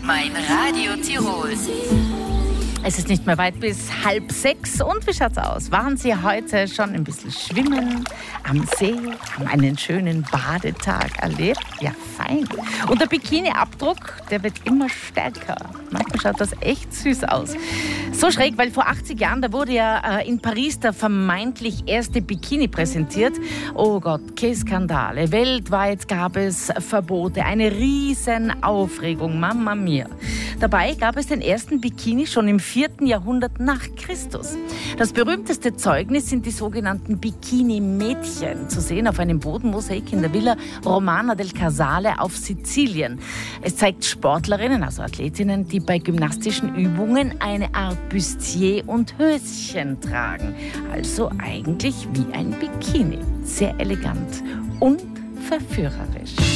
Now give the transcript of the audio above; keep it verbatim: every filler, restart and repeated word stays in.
Mein Radio Tirol. Es ist nicht mehr weit bis halb sechs. Und wie schaut's aus? Waren Sie heute schon ein bisschen schwimmen am See? Haben einen schönen Badetag erlebt? Ja, fein. Und der Bikini-Abdruck, der wird immer stärker. Manchmal schaut das echt süß aus. So schräg, weil vor achtzig Jahren, da wurde ja äh, in Paris der vermeintlich erste Bikini präsentiert. Oh Gott, que Skandale. Weltweit gab es Verbote. Eine riesen Aufregung. Mamma mia. Dabei gab es den ersten Bikini schon im vierten Jahrhundert nach Christus. Das berühmteste Zeugnis sind die sogenannten Bikini-Mädchen, zu sehen auf einem Bodenmosaik in der Villa Romana del Casale auf Sizilien. Es zeigt Sportlerinnen, also Athletinnen, die bei gymnastischen Übungen eine Art Bustier und Höschen tragen. Also eigentlich wie ein Bikini. Sehr elegant und verführerisch.